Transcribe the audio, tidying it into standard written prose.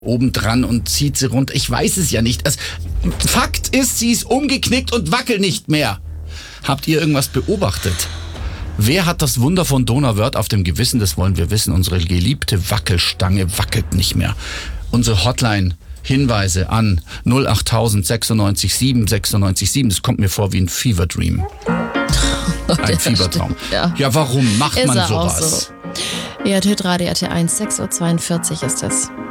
obendran und zieht sie runter. Ich weiß es ja nicht. Fakt ist, sie ist umgeknickt und wackelt nicht mehr. Habt ihr irgendwas beobachtet? Wer hat das Wunder von Donauwörth auf dem Gewissen? Das wollen wir wissen. Unsere geliebte Wackelstange wackelt nicht mehr. Unsere Hotline, Hinweise an 08000 96 7 96 7. Das kommt mir vor wie ein Fever Dream. Ein Fiebertraum. Ja, warum macht man sowas? So. Ja, Hitradio RT1, 6.42 Uhr ist es.